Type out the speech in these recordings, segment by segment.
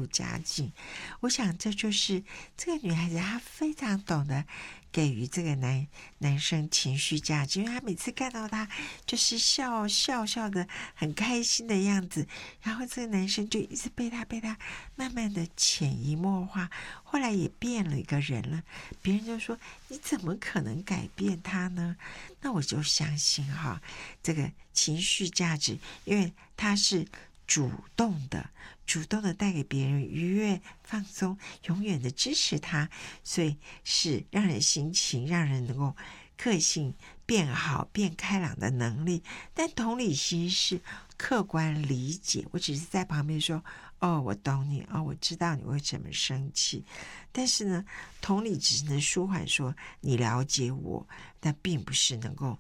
入佳境。我想这就是这个女孩子她非常懂得给予这个男生情绪价值，因为他每次看到他就是笑的很开心的样子，然后这个男生就一直被他慢慢的潜移默化，后来也变了一个人了。别人就说你怎么可能改变他呢？那我就相信这个情绪价值，因为他是主动的带给别人愉悦放松，永远的支持他，所以是让人心情让人能够个性变好变开朗的能力。但同理心是客观理解，我只是在旁边说我懂你我知道你为什么生气，但是呢同理只能舒缓说你了解我，但并不是能够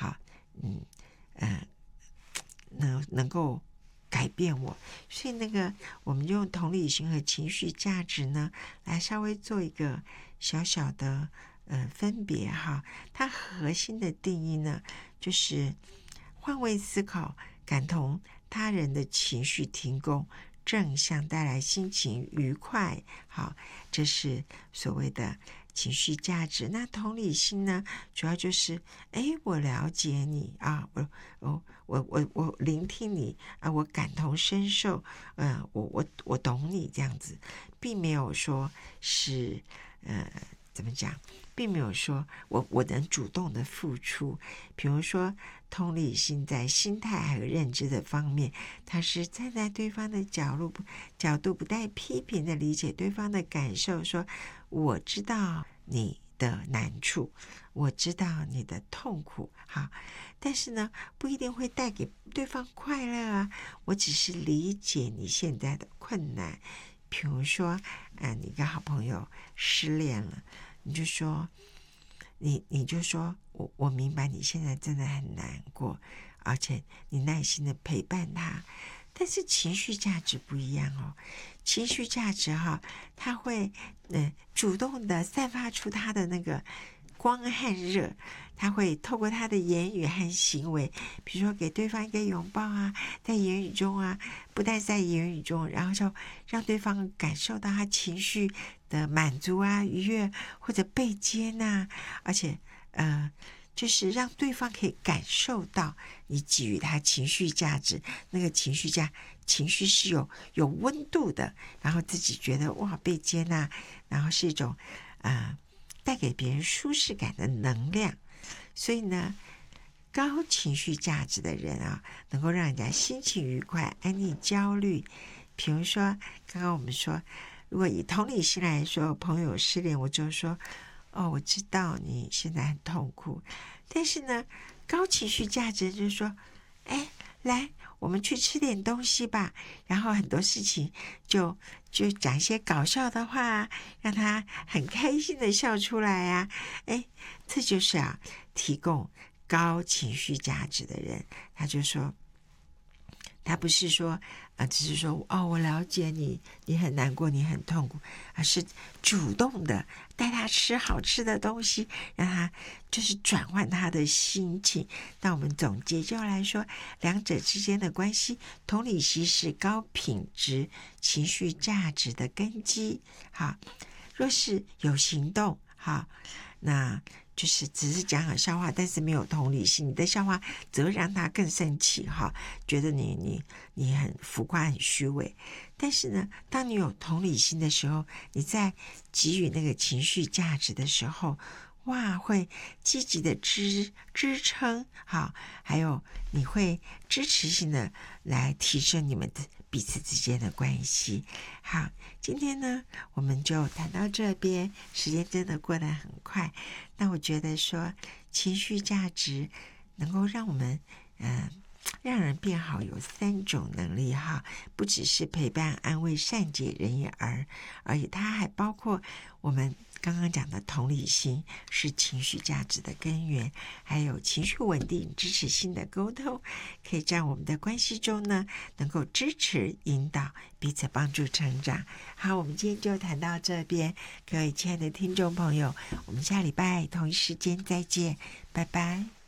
能够改变我。所以我们用同理心和情绪价值呢来稍微做一个小小的分别它核心的定义呢就是换位思考，感同他人的情绪，提供正向，带来心情愉快。这是所谓的情绪价值。那同理心呢主要就是我了解你我聆听你我感同身受我懂你这样子，并没有说是怎么讲，并没有说我能主动的付出。比如说同理心在心态还有认知的方面，它是站在对方的角度不带批评的理解对方的感受，说我知道你的难处，我知道你的痛苦但是呢不一定会带给对方快乐我只是理解你现在的困难。比如说你跟好朋友失恋了，你就说我明白你现在真的很难过，而且你耐心的陪伴他。但是情绪价值不一样情绪价值他会主动的散发出他的那个光和热，他会透过他的言语和行为，比如说给对方一个拥抱在言语中不但在言语中，然后就让对方感受到他情绪的满足愉悦或者被接纳，而且就是让对方可以感受到你给予他情绪价值，那个情绪是有温度的，然后自己觉得哇被接纳，然后是一种带给别人舒适感的能量。所以呢高情绪价值的人能够让人家心情愉快，安宁焦虑。比如说刚刚我们说，如果以同理心来说，朋友失恋，我就说我知道你现在很痛苦，但是呢高情绪价值就是说来我们去吃点东西吧，然后很多事情就讲一些搞笑的话让他很开心的笑出来这就是提供高情绪价值的人。他就说他不是说只是说我了解你，你很难过，你很痛苦，而是主动的带他吃好吃的东西，让他就是转换他的心情。那我们总结就来说，两者之间的关系，同理心是高品质情绪价值的根基。若是有行动那就是只是讲好笑话，但是没有同理心，你的笑话则让他更生气觉得你很浮夸很虚伪。但是呢当你有同理心的时候，你在给予那个情绪价值的时候会积极的支撑还有你会支持性的来提升你们的彼此之间的关系。好，今天呢我们就谈到这边，时间真的过得很快。那我觉得说情绪价值能够让我们让人变好有3种能力不只是陪伴安慰善解人意而且它还包括我们刚刚讲的同理心是情绪价值的根源，还有情绪稳定支持性的沟通，可以在我们的关系中呢能够支持引导彼此帮助成长。好，我们今天就谈到这边，各位亲爱的听众朋友，我们下礼拜同一时间再见，拜拜。